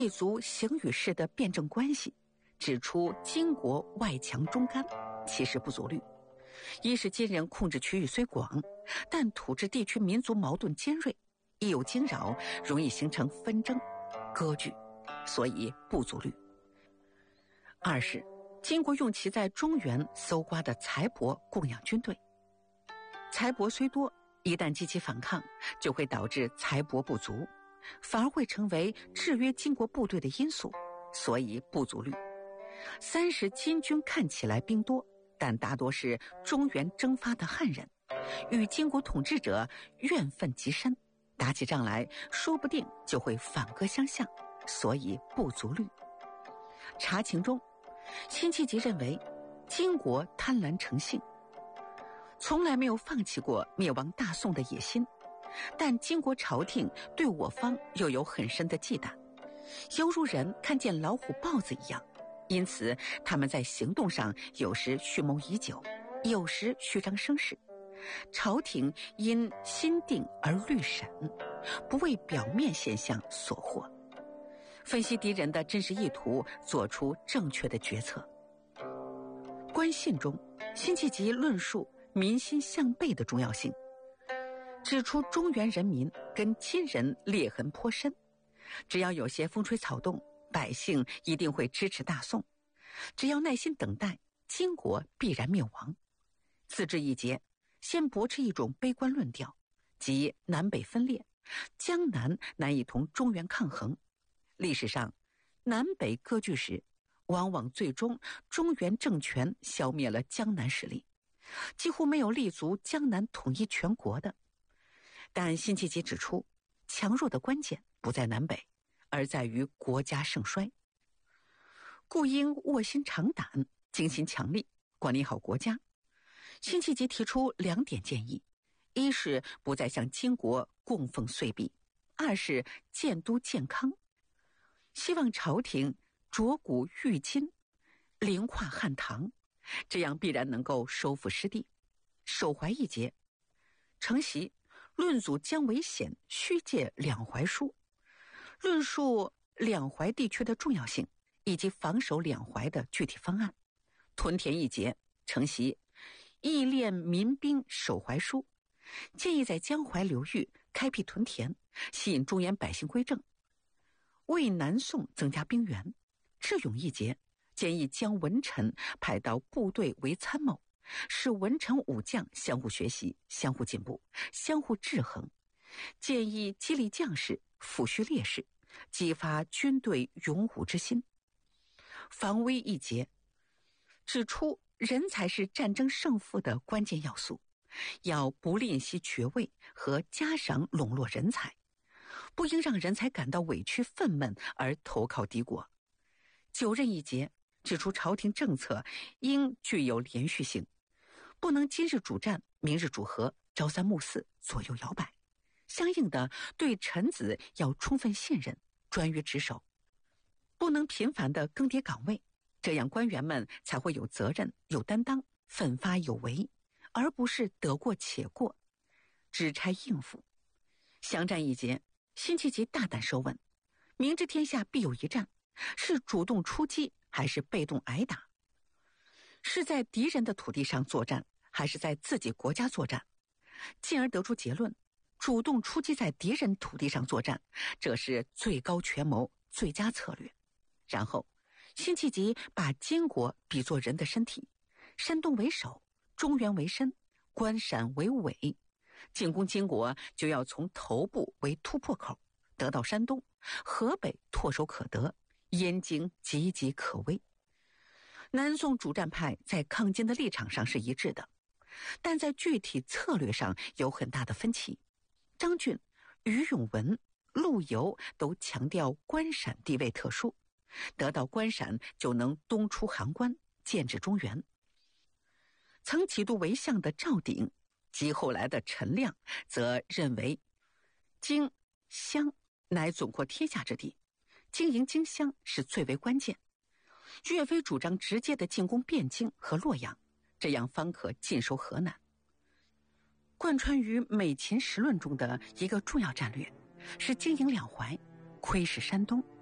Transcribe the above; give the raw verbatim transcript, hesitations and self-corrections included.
一族形与势的辩证关系，指出金国外强中干，其实不足虑。一是金人控制区域虽广，但土质地区民族矛盾尖锐，一有惊扰，容易形成纷争、割据，所以不足虑。二是金国用其在中原搜刮的财帛供养军队，财帛虽多，一旦激起反抗，就会导致财帛不足，反而会成为制约金国部队的因素，所以不足虑。三是金军看起来兵多，但大多是中原征发的汉人，与金国统治者怨愤极深，打起仗来说不定就会反戈相向，所以不足虑。查情中，辛弃疾认为金国贪婪成性，从来没有放弃过灭亡大宋的野心，但金国朝廷对我方又有很深的忌惮，犹如人看见老虎豹子一样，因此他们在行动上有时蓄谋已久，有时虚张声势，朝廷因心定而虑审，不为表面现象所惑，分析敌人的真实意图，做出正确的决策。关信中，辛弃疾论述民心向背的重要性，指出中原人民跟金人裂痕颇深，只要有些风吹草动，百姓一定会支持大宋，只要耐心等待，金国必然灭亡。自这一节，先驳斥一种悲观论调，即南北分裂，江南难以同中原抗衡。历史上南北割据时，往往最终中原政权消灭了江南势力，几乎没有立足江南统一全国的。但辛弃疾指出，强弱的关键不在南北，而在于国家盛衰，故应卧薪尝胆，精心强力，管理好国家。辛弃疾提出两点建议，一是不再向金国供奉岁币，二是建都建康，希望朝廷着古育今，凌跨汉唐，这样必然能够收复失地。守淮一节，承袭论阻姜维显虚借两淮书，论述两淮地区的重要性以及防守两淮的具体方案。屯田一节，承袭义练民兵守淮书，建议在江淮流域开辟屯田，吸引中原百姓归正，为南宋增加兵源。智勇一节，建议将文臣派到部队为参谋，使文臣武将相互学习，相互进步，相互制衡，建议激励将士，抚恤烈士，激发军队勇武之心。防微一节，指出人才是战争胜负的关键要素，要不吝惜爵位和嘉赏笼络人才，不应让人才感到委屈愤懑而投靠敌国。九任一节，指出朝廷政策应具有连续性，不能今日主战，明日主和，朝三暮四，左右摇摆。相应的，对臣子要充分信任，专于职守，不能频繁地更迭岗位，这样官员们才会有责任、有担当，奋发有为，而不是得过且过，只差应付。详战一节，辛弃疾大胆设问，明知天下必有一战，是主动出击还是被动挨打？是在敌人的土地上作战，还是在自己国家作战？进而得出结论，主动出击在敌人土地上作战，这是最高权谋，最佳策略。然后辛弃疾把金国比作人的身体，山东为首，中原为身，关陕为尾，进攻金国就要从头部为突破口，得到山东，河北唾手可得，燕京岌岌可危。南宋主战派在抗金的立场上是一致的，但在具体策略上有很大的分歧。张俊、于永文、陆游都强调关陕地位特殊，得到关陕就能东出函关，建制中原。曾几度为相的赵鼎及后来的陈亮则认为荆襄乃总括天下之地，经营荆襄是最为关键。岳飞主张直接的进攻汴京和洛阳，这样方可尽收河南。贯穿于美秦时论中的一个重要战略是经营两淮，窥视山东，